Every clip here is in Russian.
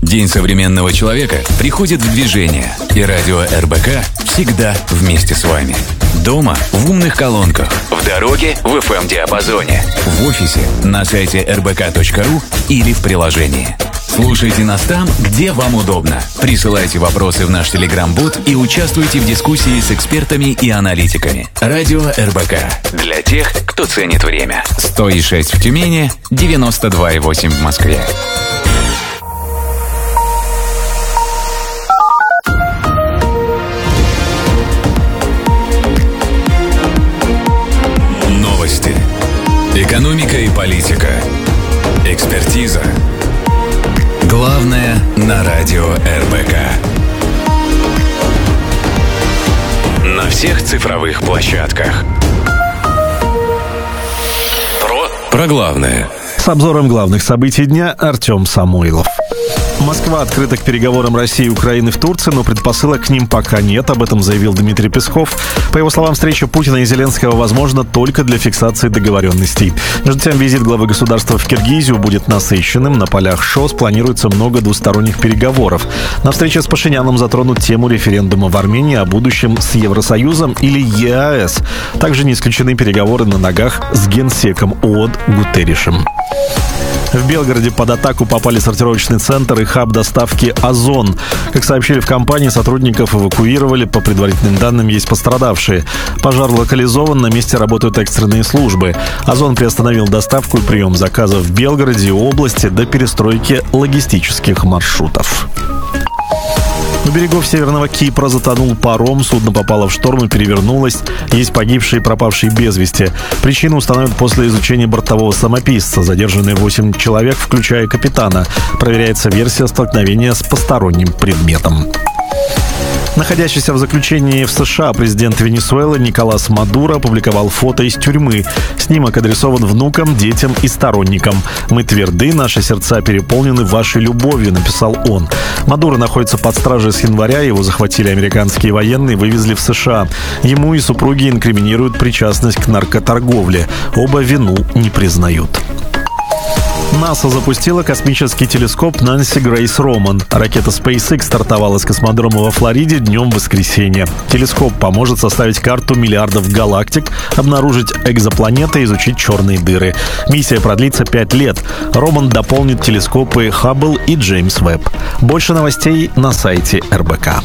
День современного человека приходит в движение, и радио РБК всегда вместе с вами. Дома в умных колонках, в дороге в FM-диапазоне, в офисе, на сайте rbk.ru или в приложении. Слушайте нас там, где вам удобно. Присылайте вопросы в наш Telegram-бот и участвуйте в дискуссии с экспертами и аналитиками. Радио РБК. Для тех, кто ценит время. 100,6 в Тюмени, 92,8 в Москве. Новости. Экономика и политика. Экспертиза. Главное на радио РБК. На всех цифровых площадках. Про главное. С обзором главных событий дня Артем Самойлов. Москва открыта к переговорам России и Украины в Турции, но предпосылок к ним пока нет, об этом заявил Дмитрий Песков. По его словам, встреча Путина и Зеленского возможна только для фиксации договоренностей. Между тем, визит главы государства в Киргизию будет насыщенным. На полях ШОС планируется много двусторонних переговоров. На встрече с Пашиняном затронут тему референдума в Армении о будущем с Евросоюзом или ЕАЭС. Также не исключены переговоры на ногах с генсеком ООН Гутерришем. В Белгороде под атаку попали сортировочный центр и хаб доставки «Озон». Как сообщили в компании, сотрудников эвакуировали. По предварительным данным, есть пострадавшие. Пожар локализован, на месте работают экстренные службы. «Озон» приостановил доставку и прием заказов в Белгороде и области до перестройки логистических маршрутов. У берегов Северного Кипра затонул паром, судно попало в шторм и перевернулось. Есть погибшие и пропавшие без вести. Причину установят после изучения бортового самописца. Задержаны 8 человек, включая капитана. Проверяется версия столкновения с посторонним предметом. Находящийся в заключении в США президент Венесуэлы Николас Мадуро опубликовал фото из тюрьмы. Снимок адресован внукам, детям и сторонникам. «Мы тверды, наши сердца переполнены вашей любовью», — написал он. Мадуро находится под стражей с января. Его захватили американские военные и вывезли в США. Ему и супруге инкриминируют причастность к наркоторговле. Оба вину не признают. НАСА запустила космический телескоп Нэнси Грейс Роман. Ракета SpaceX стартовала с космодрома во Флориде днем воскресенья. Телескоп поможет составить карту миллиардов галактик, обнаружить экзопланеты и изучить черные дыры. Миссия продлится 5 лет. Роман дополнит телескопы Хаббл и Джеймс Вебб. Больше новостей на сайте РБК.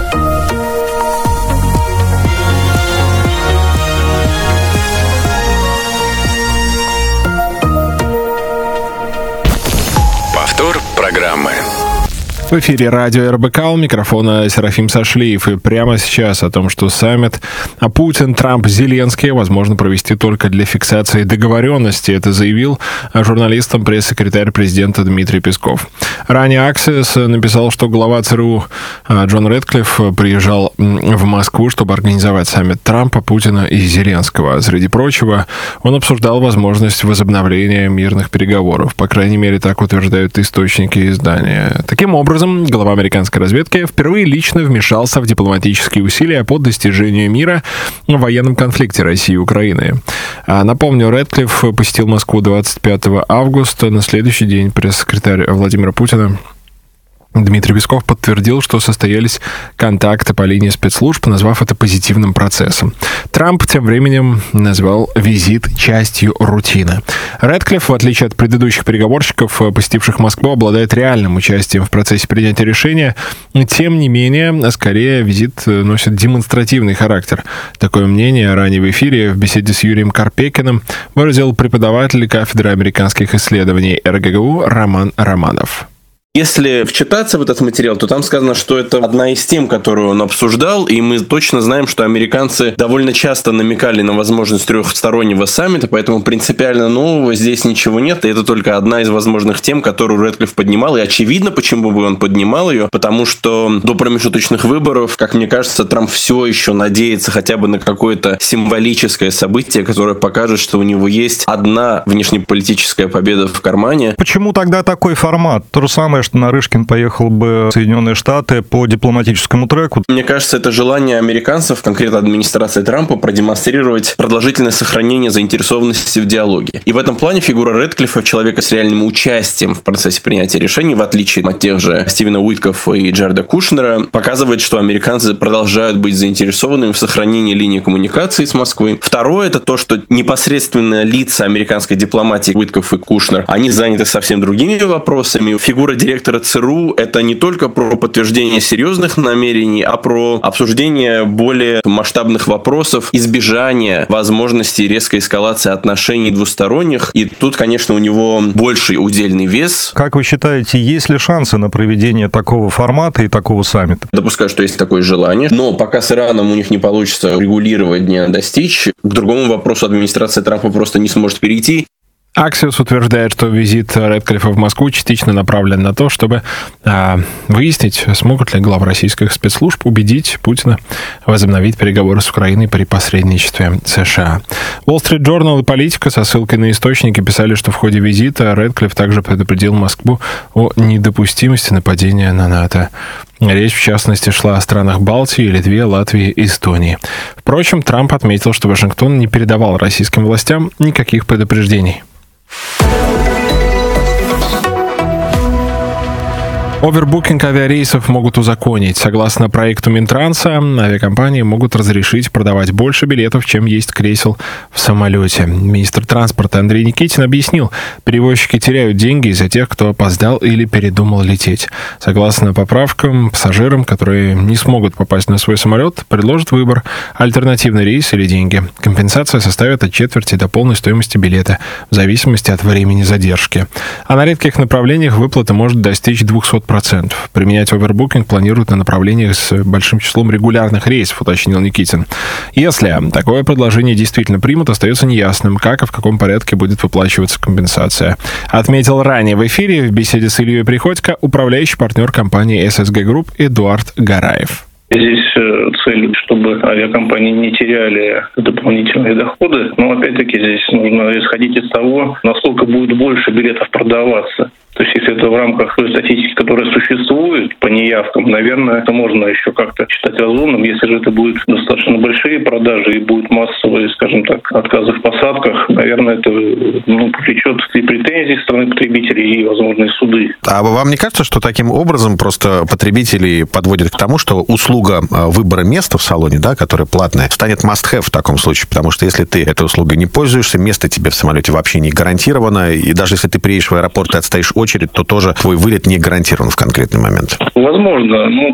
Программы. В эфире радио РБК, у микрофона Серафим Сашлиев. И прямо сейчас о том, что саммит Путин, Трамп, Зеленский возможно провести только для фиксации договоренности. Это заявил журналистам пресс-секретарь президента Дмитрий Песков. Ранее Axios написал, что глава ЦРУ Джон Рэдклифф приезжал в Москву, чтобы организовать саммит Трампа, Путина и Зеленского. Среди прочего, он обсуждал возможность возобновления мирных переговоров. По крайней мере, так утверждают источники издания. Таким образом, глава американской разведки впервые лично вмешался в дипломатические усилия по достижению мира в военном конфликте России и Украины. Напомню, Рэдклифф посетил Москву 25 августа. На следующий день пресс-секретарь Владимира Путина Дмитрий Песков подтвердил, что состоялись контакты по линии спецслужб, назвав это позитивным процессом. Трамп тем временем назвал визит частью рутины. Рэдклифф, в отличие от предыдущих переговорщиков, посетивших Москву, обладает реальным участием в процессе принятия решения. Тем не менее, скорее, визит носит демонстративный характер. Такое мнение ранее в эфире в беседе с Юрием Карпекиным выразил преподаватель кафедры американских исследований РГГУ Роман Романов. Если вчитаться в этот материал, то там сказано, что это одна из тем, которую он обсуждал, и мы точно знаем, что американцы довольно часто намекали на возможность трехстороннего саммита, поэтому принципиально нового здесь ничего нет, и это только одна из возможных тем, которую Рэдклифф поднимал, и очевидно, почему бы он поднимал ее, потому что до промежуточных выборов, как мне кажется, Трамп все еще надеется хотя бы на какое-то символическое событие, которое покажет, что у него есть одна внешнеполитическая победа в кармане. Почему тогда такой формат? То же самое, что Нарышкин поехал бы в Соединенные Штаты по дипломатическому треку? Мне кажется, это желание американцев, конкретно администрации Трампа, продемонстрировать продолжительное сохранение заинтересованности в диалоге. И в этом плане фигура Рэдклиффа, человека с реальным участием в процессе принятия решений, в отличие от тех же Стивена Уиткоффа и Джареда Кушнера, показывает, что американцы продолжают быть заинтересованными в сохранении линии коммуникации с Москвой. Второе, это то, что непосредственно лица американской дипломатии Уиткофф и Кушнер, они заняты совсем другими вопросами. Фигура директора ЦРУ – это не только про подтверждение серьезных намерений, а про обсуждение более масштабных вопросов, избежание возможности резкой эскалации отношений двусторонних. И тут, конечно, у него больший удельный вес. Как вы считаете, есть ли шансы на проведение такого формата и такого саммита? Допускаю, что есть такое желание, но пока с Ираном у них не получится регулировать, не достичь, к другому вопросу администрация Трампа просто не сможет перейти. Аксиос утверждает, что визит Рэдклиффа в Москву частично направлен на то, чтобы выяснить, смогут ли главы российских спецслужб убедить Путина возобновить переговоры с Украиной при посредничестве США. Wall Street Journal и Политика со ссылкой на источники писали, что в ходе визита Рэдклифф также предупредил Москву о недопустимости нападения на НАТО. Речь, в частности, шла о странах Балтии, Литве, Латвии и Эстонии. Впрочем, Трамп отметил, что Вашингтон не передавал российским властям никаких предупреждений. Овербукинг авиарейсов могут узаконить. Согласно проекту Минтранса, авиакомпании могут разрешить продавать больше билетов, чем есть кресел в самолете. Министр транспорта Андрей Никитин объяснил, перевозчики теряют деньги из-за тех, кто опоздал или передумал лететь. Согласно поправкам, пассажирам, которые не смогут попасть на свой самолет, предложат выбор – альтернативный рейс или деньги. Компенсация составит от четверти до полной стоимости билета, в зависимости от времени задержки. А на редких направлениях выплата может достичь 200%. Применять овербукинг планируют на направлениях с большим числом регулярных рейсов, уточнил Никитин. Если такое предложение действительно примут, остается неясным, как и в каком порядке будет выплачиваться компенсация. Отметил ранее в эфире в беседе с Ильей Приходько управляющий партнер компании SSG Group Эдуард Гараев. Здесь цель, чтобы авиакомпании не теряли дополнительные доходы. Но опять-таки здесь нужно исходить из того, насколько будет больше билетов продаваться. То есть, если это в рамках той статистики, которая существует по неявкам, наверное, это можно еще как-то считать разумным. Если же это будут достаточно большие продажи и будут массовые, скажем так, отказы в посадках, наверное, это повлечет и претензии со стороны потребителей, и возможные суды. А вам не кажется, что таким образом просто потребители подводят к тому, что услуга выбора места в салоне, да, которая платная, станет must-have в таком случае? Потому что если ты этой услугой не пользуешься, место тебе в самолете вообще не гарантировано, и даже если ты приедешь в аэропорт и отстоишь очередь, то тоже твой вылет не гарантирован в конкретный момент. Возможно.